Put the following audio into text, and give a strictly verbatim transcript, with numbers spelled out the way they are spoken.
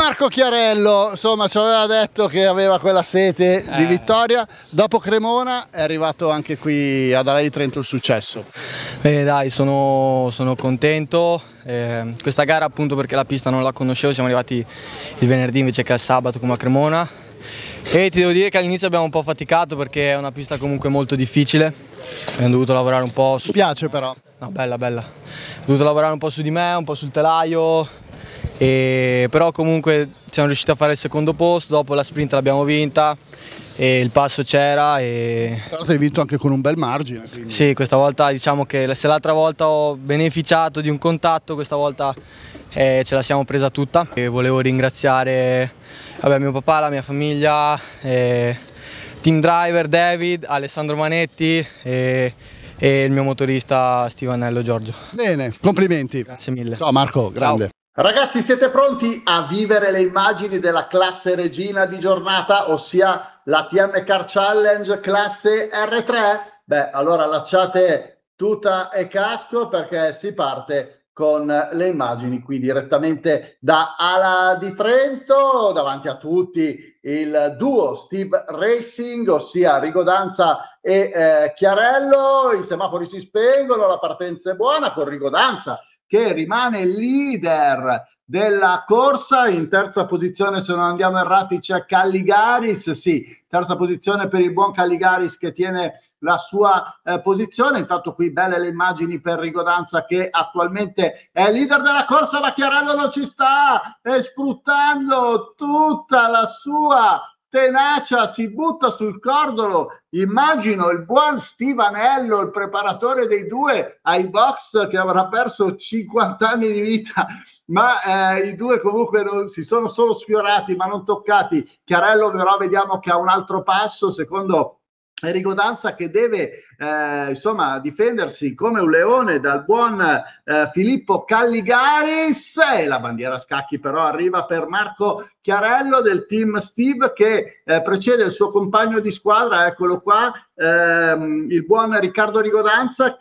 Marco Chiarello, insomma, ci aveva detto che aveva quella sete eh. di vittoria. Dopo Cremona è arrivato anche qui ad Ala di Trento il successo. Bene, dai, sono, sono contento. Eh, questa gara, appunto, perché la pista non la conoscevo, siamo arrivati il venerdì invece che il sabato come a Cremona. E ti devo dire che all'inizio abbiamo un po' faticato perché è una pista comunque molto difficile. Abbiamo dovuto lavorare un po' su... Mi piace però. No, bella, bella. Ho dovuto lavorare un po' su di me, un po' sul telaio. E però comunque siamo riusciti a fare il secondo posto, dopo la sprint l'abbiamo vinta e il passo c'era. E... Tra l'altro hai vinto anche con un bel margine. Quindi. Sì, questa volta diciamo che se l'altra volta ho beneficiato di un contatto, questa volta eh, ce la siamo presa tutta. E volevo ringraziare vabbè, mio papà, la mia famiglia, eh, team driver David, Alessandro Manetti e, e il mio motorista Stivanello Giorgio. Bene, complimenti. Grazie mille. Ciao Marco, grande. Ciao. Ragazzi, siete pronti a vivere le immagini della classe regina di giornata, ossia la T M Car Challenge classe R tre? Beh, allora allacciate tuta e casco perché si parte con le immagini qui direttamente da Ala di Trento, davanti a tutti il duo Steve Racing, ossia Rigodanza e eh, Chiarello. I semafori si spengono, la partenza è buona con Rigodanza che rimane leader della corsa. In terza posizione, se non andiamo errati, c'è Calligaris. Sì, terza posizione per il buon Calligaris che tiene la sua eh, posizione. Intanto qui belle le immagini per Rigodanza che attualmente è leader della corsa, ma Chiarello non ci sta, e sfruttando tutta la sua tenacia si butta sul cordolo. Immagino il buon Stivanello, il preparatore dei due ai box, che avrà perso cinquanta anni di vita, ma eh, i due comunque non, si sono solo sfiorati ma non toccati. Chiarello però vediamo che ha un altro passo, secondo Rigodanza, che deve eh, insomma difendersi come un leone dal buon eh, Filippo Calligaris, e la bandiera a scacchi però arriva per Marco Chiarello del team Steve che eh, precede il suo compagno di squadra, eccolo qua, ehm, il buon Riccardo Rigodanza.